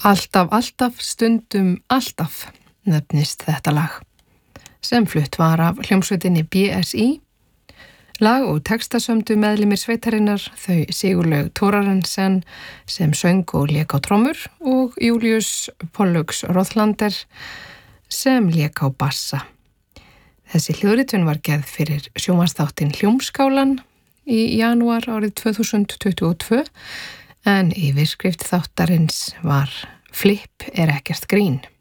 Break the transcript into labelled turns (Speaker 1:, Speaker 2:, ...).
Speaker 1: Alltaf, alltaf, stundum, alltaf nefnist þetta lag sem flutt var af hljómsveitinni BSI. Lag og textasömdu meðlimir sveitarinnar þau Sigurlaug Thorarensen sem söng og lék á trommur og Júlíus Pollux Roðlander sem lék á bassa. Þessi hljóðritun var gerð fyrir sjónvarpsþáttinn Hljómskálan í janúar árið 2022 en yfirskrift þáttarins var Flipp er ekkert grín.